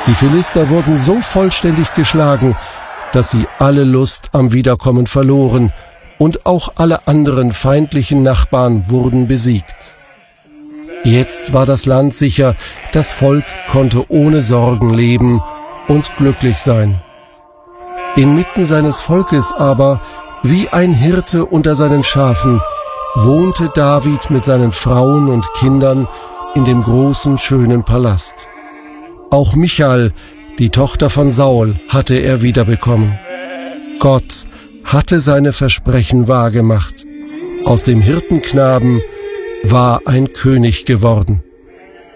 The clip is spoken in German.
Die Philister wurden so vollständig geschlagen, dass sie alle Lust am Wiederkommen verloren, und auch alle anderen feindlichen Nachbarn wurden besiegt. Jetzt war das Land sicher, das Volk konnte ohne Sorgen leben und glücklich sein. Inmitten seines Volkes aber, wie ein Hirte unter seinen Schafen, wohnte David mit seinen Frauen und Kindern in dem großen, schönen Palast. Auch Michal, die Tochter von Saul, hatte er wiederbekommen. Gott hatte seine Versprechen wahrgemacht. Aus dem Hirtenknaben war ein König geworden.